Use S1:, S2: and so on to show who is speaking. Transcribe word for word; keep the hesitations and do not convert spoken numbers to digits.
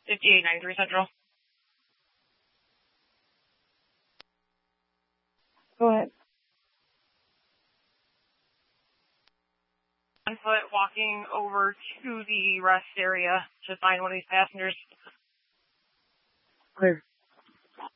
S1: fifty-eight ninety-three Central.
S2: Go ahead.
S1: On foot walking over to the rest area to find one of these passengers.
S2: Clear.